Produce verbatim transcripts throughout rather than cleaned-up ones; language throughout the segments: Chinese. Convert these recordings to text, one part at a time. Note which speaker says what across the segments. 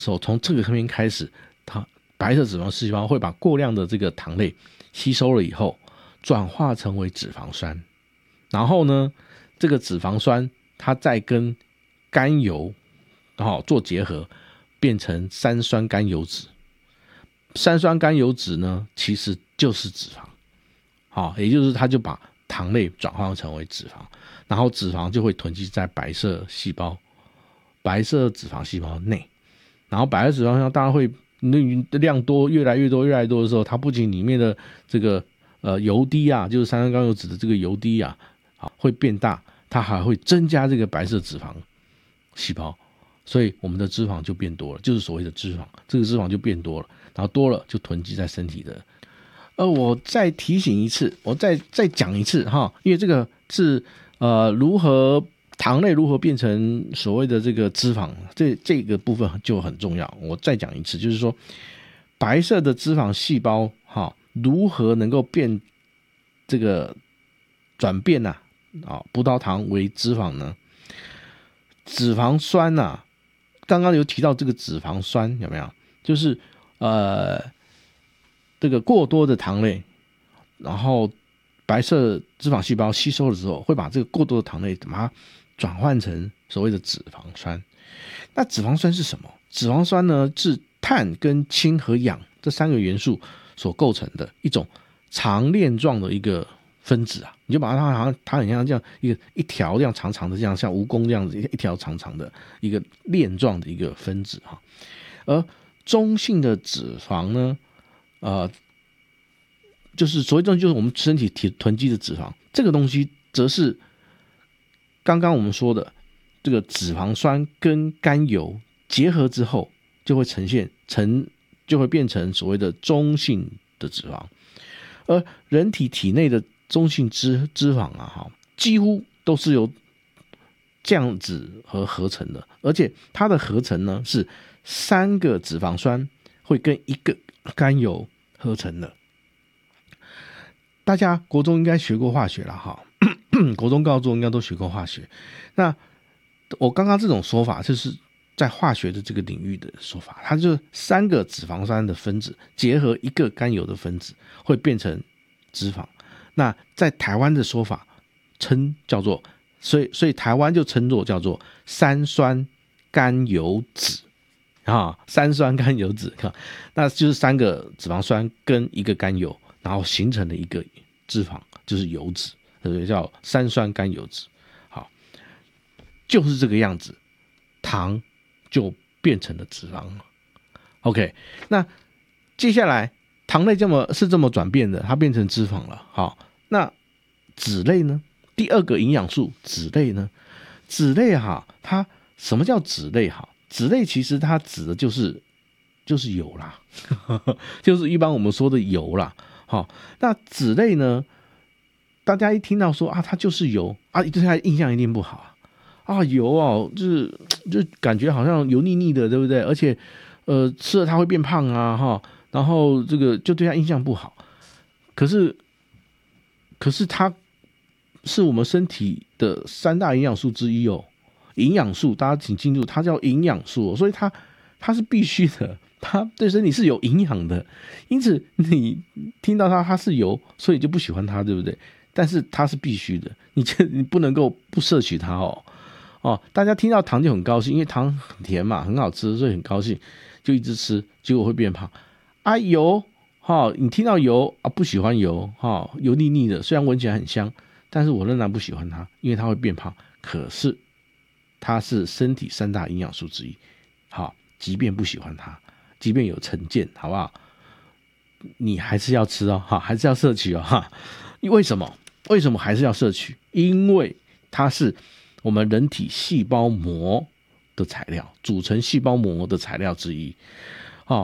Speaker 1: 手从这个边开始，它白色脂肪细胞会把过量的这个糖类吸收了以后，转化成为脂肪酸，然后呢，这个脂肪酸它再跟甘油、哦、做结合，变成三酸甘油酯。三酸甘油酯呢，其实就是脂肪，好、哦，也就是它就把糖类转换成为脂肪，然后脂肪就会囤积在白色细胞、白色脂肪细胞内。然后白色脂肪细胞当然会量多，越来越多越来越多的时候，它不仅里面的这个呃油滴啊，就是三酸甘油酯的这个油滴啊，好会变大，它还会增加这个白色脂肪细胞，所以我们的脂肪就变多了，就是所谓的脂肪，这个脂肪就变多了，然后多了就囤积在身体的。呃，我再提醒一次，我再再讲一次哈，因为这个是呃如何。糖类如何变成所谓的这个脂肪，这这个部分就很重要。我再讲一次，就是说白色的脂肪细胞哈，如何能够变这个转变啊，啊葡萄糖为脂肪呢？脂肪酸啊，刚刚有提到这个脂肪酸有没有？就是呃这个过多的糖类，然后白色脂肪细胞吸收了之后，会把这个过多的糖类把它转换成所谓的脂肪酸。那脂肪酸是什么？脂肪酸呢，是碳跟氢和氧这三个元素所构成的一种长链状的一个分子啊，你就把它好像它很像这样一个一条这样长长的，这样像蜈蚣这样子一条长长的一个链状的一个分子哈。而中性的脂肪呢，呃，就是所谓中就是我们身体囤积的脂肪，这个东西则是刚刚我们说的这个脂肪酸跟甘油结合之后，就会呈现成就会变成所谓的中性的脂肪。而人体体内的中性脂脂肪啊，几乎都是由降脂和合成的，而且它的合成呢是三个脂肪酸会跟一个甘油合成的。大家国中应该学过化学啦哈。国中高中应该都学过化学，那我刚刚这种说法就是在化学的这个领域的说法，它就是三个脂肪酸的分子结合一个甘油的分子会变成脂肪。那在台湾的说法称叫做，所以所以台湾就称作叫做三酸甘油酯啊，三酸甘油酯，那就是三个脂肪酸跟一个甘油，然后形成了一个脂肪，就是油脂。叫三酸甘油酯。好，就是这个样子，糖就变成了脂肪了。OK， 那接下来糖类这么是这么转变的，它变成脂肪了。好，那脂类呢？第二个营养素脂类呢？脂类哈，它什么叫脂类哈？脂类其实它指的就是就是油啦，就是一般我们说的油啦。好，那脂类呢？大家一听到说啊，它就是油啊，对它印象一定不好啊，啊油哦，就是就感觉好像油腻腻的，对不对？而且呃吃了它会变胖啊，哈，然后这个就对它印象不好。可是可是它是我们身体的三大营养素之一哦，营养素大家请记住，它叫营养素、哦，所以它它是必须的，它对身体是有营养的。因此你听到它它是油，所以就不喜欢它，对不对？但是它是必须的，你你不能够不摄取它哦哦。大家听到糖就很高兴，因为糖很甜嘛，很好吃，所以很高兴，就一直吃，结果会变胖啊。油哈、哦，你听到油啊不喜欢油哈、哦，油腻腻的，虽然闻起来很香，但是我仍然不喜欢它，因为它会变胖。可是它是身体三大营养素之一，好、哦，即便不喜欢它，即便有成见，好不好？你还是要吃哦，哈，还是要摄取哦，哈。为什么？为什么还是要摄取？因为它是我们人体细胞膜的材料，组成细胞膜的材料之一。哦，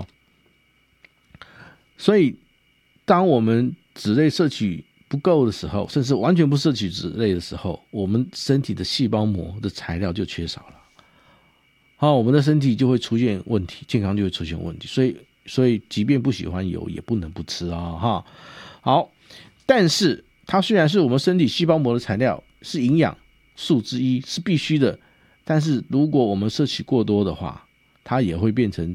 Speaker 1: 所以当我们脂类摄取不够的时候，甚至完全不摄取脂类的时候，我们身体的细胞膜的材料就缺少了。好、哦，我们的身体就会出现问题，健康就会出现问题。所以，所以即便不喜欢油，也不能不吃啊、哦！哈，好。但是它虽然是我们身体细胞膜的材料，是营养素之一，是必须的，但是如果我们摄取过多的话，它也会变成